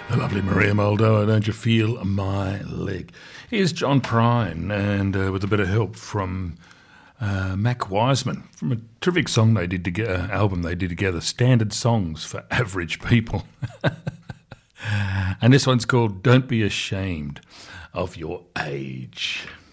The lovely Maria Moldova, Don't You Feel My Leg? Here's John Prine, and with a bit of help from Mac Wiseman, from a terrific song they did together, album they did together, Standard Songs for Average People. And this one's called Don't Be Ashamed of Your Age.